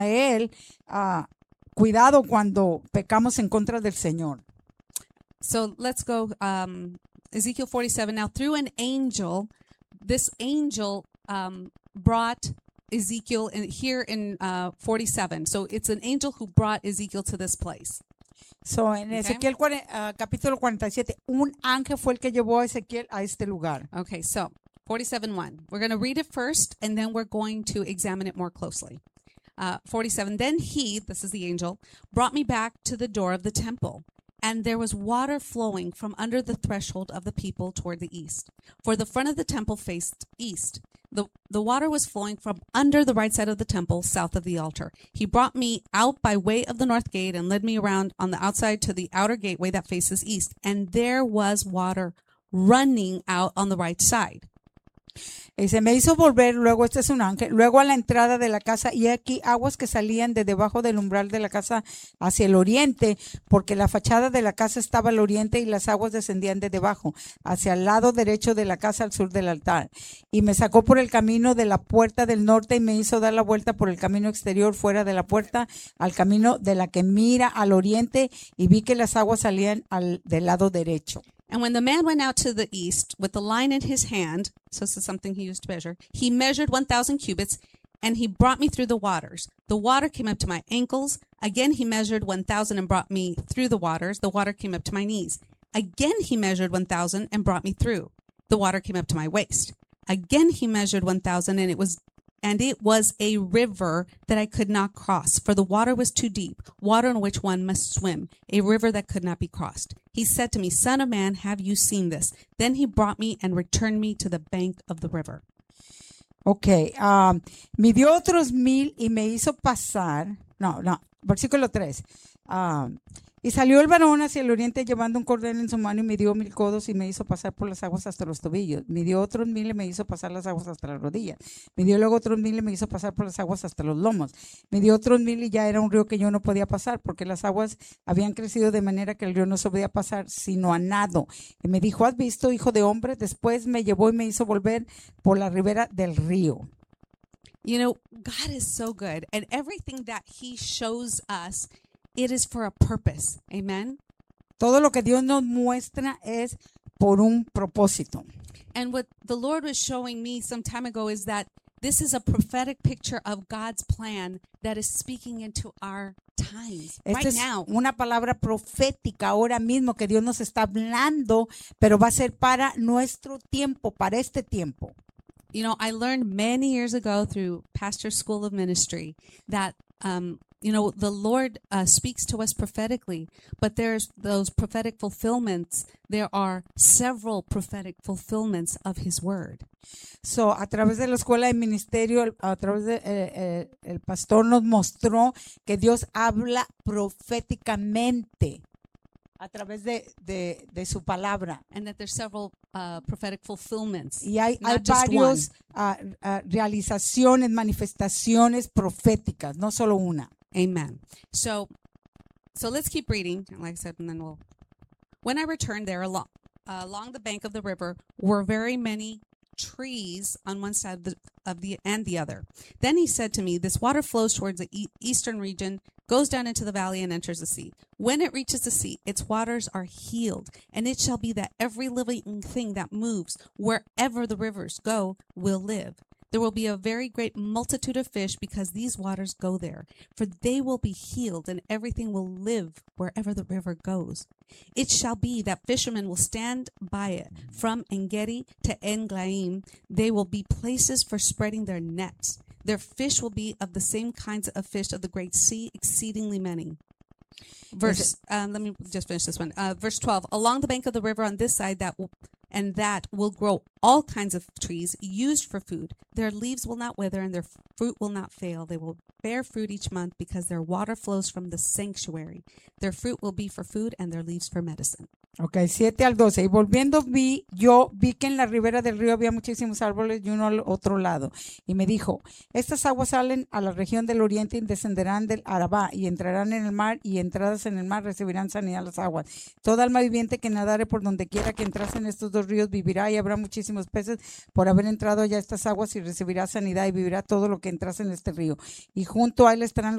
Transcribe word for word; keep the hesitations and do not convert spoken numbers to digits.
él, ah, cuidado cuando pecamos en contra del Señor. So let's go, um, Ezekiel forty-seven. Now, through an angel, this angel um, brought Ezekiel in, here in uh, forty-seven. So it's an angel who brought Ezekiel to this place. So, en Okay. Ezequiel cuare- ah, capítulo cuarenta y siete, un ángel fue el que llevó a Ezequiel a este lugar. Okay, so forty-seven one. We're going to read it first, and then we're going to examine it more closely. Uh, forty-seven. Then he, this is the angel, brought me back to the door of the temple, and there was water flowing from under the threshold of the people toward the east. For the front of the temple faced east. The, the water was flowing from under the right side of the temple, south of the altar. He brought me out by way of the north gate and led me around on the outside to the outer gateway that faces east. And there was water running out on the right side. Y se me hizo volver, luego este es un ángel, luego a la entrada de la casa, y aquí aguas que salían de debajo del umbral de la casa hacia el oriente, porque la fachada de la casa estaba al oriente y las aguas descendían de debajo, hacia el lado derecho de la casa al sur del altar. Y me sacó por el camino de la puerta del norte y me hizo dar la vuelta por el camino exterior fuera de la puerta, al camino de la que mira al oriente, y vi que las aguas salían al, del lado derecho. And when the man went out to the east with the line in his hand, so this is something he used to measure, he measured one thousand cubits, and he brought me through the waters. The water came up to my ankles. Again he measured one thousand and brought me through the waters. The water came up to my knees. Again he measured one thousand and brought me through. The water came up to my waist. Again he measured one thousand, and it was and it was a river that I could not cross, for the water was too deep, water in which one must swim, a river that could not be crossed. He said to me, Son of man, have you seen this? Then he brought me and returned me to the bank of the river. Ok, um, midió otros mil y me hizo pasar, no, no, versículo tres. Um, y salió el varón hacia el oriente llevando un cordel en su mano y midió mil codos y me hizo pasar por las aguas hasta los tobillos. Midió otros mil y me hizo pasar las aguas hasta las rodillas. Midió luego otros mil y me hizo pasar por las aguas hasta los lomos. Midió otros mil y ya era un río que yo no podía pasar porque las aguas habían crecido de manera que el río no se podía pasar sino a nado. Y me dijo, ¿has visto, hijo de hombre? Después me llevó y me hizo volver por la ribera del río. You know, God is so good, and everything that he shows us, it is for a purpose. Amen. Todo lo que Dios nos muestra es por un propósito. And what the Lord was showing me some time ago is that this is a prophetic picture of God's plan that is speaking into our times Esta right es now. una palabra profética ahora mismo que Dios nos está hablando, pero va a ser para nuestro tiempo, para este tiempo. You know, I learned many years ago through Pastor's School of Ministry that, um, you know, the Lord uh, speaks to us prophetically, but there's those prophetic fulfillments. There are several prophetic fulfillments of His Word. So, a través de la escuela de ministerio, a través de eh, eh, el pastor nos mostró que Dios habla proféticamente a través de, de, de su palabra. And that there's several uh, prophetic fulfillments. Y hay, hay Not just varios uh, uh, realizaciones, manifestaciones proféticas, no solo una. Amen. So, so let's keep reading. Like I said, and then we'll. When I returned there, along uh, along the bank of the river were very many trees on one side of the, of the and the other. Then he said to me, "This water flows towards the e- eastern region, goes down into the valley, and enters the sea. When it reaches the sea, its waters are healed, and it shall be that every living thing that moves wherever the rivers go will live." There will be a very great multitude of fish because these waters go there, for they will be healed, and everything will live wherever the river goes. It shall be that fishermen will stand by it from Engedi to Englaim. They will be places for spreading their nets. Their fish will be of the same kinds of fish of the great sea, exceedingly many. Verse, um, let me just finish this one. Uh, verse twelve, along the bank of the river on this side that will, and that will grow all kinds of trees used for food. Their leaves will not wither and their fruit will not fail. They will bear fruit each month because their water flows from the sanctuary. Their fruit will be for food and their leaves for medicine. Ok, siete al doce. Y volviendo vi, yo vi que en la ribera del río había muchísimos árboles y uno al otro lado. Y me dijo, estas aguas salen a la región del oriente y descenderán del Arabá y entrarán en el mar y entradas en el mar recibirán sanidad las aguas. Toda alma viviente que nadare por donde quiera que entrase en estos dos ríos vivirá y habrá muchísimos peces por haber entrado ya a estas aguas y recibirá sanidad y vivirá todo lo que entrase en este río. Y junto a él estarán los